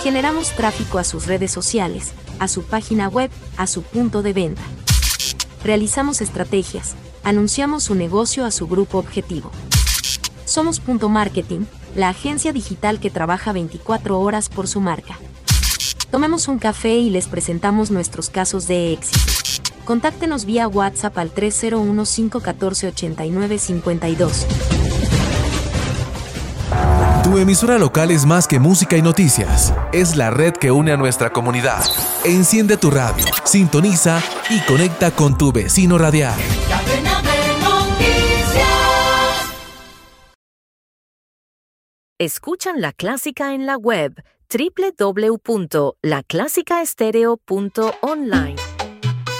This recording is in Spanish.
Generamos tráfico a sus redes sociales, a su página web, a su punto de venta. Realizamos estrategias, anunciamos su negocio a su grupo objetivo. Somos Punto Marketing, la agencia digital que trabaja 24 horas por su marca. Tomemos un café y les presentamos nuestros casos de éxito. Contáctenos vía WhatsApp al 301-514-8952. Tu emisora local es más que música y noticias. Es la red que une a nuestra comunidad. Enciende tu radio, sintoniza y conecta con tu vecino radial. Cadena de noticias. Escuchan La Clásica en la web www.laclasicaestereo.online.